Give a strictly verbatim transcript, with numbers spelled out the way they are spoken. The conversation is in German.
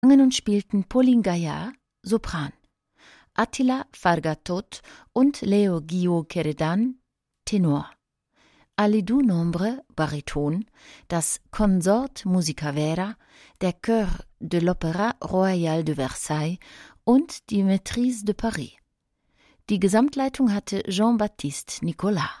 sangen und spielten Pauline Gaillard, Sopran, Attila Fargatot und Leo Guillot-Queredan, Tenor, Alidou Nombre, Bariton, das Consort Musica Vera, der Chœur de l'Opéra Royal de Versailles und die Maîtrise de Paris. Die Gesamtleitung hatte Jean-Baptiste Nicolas.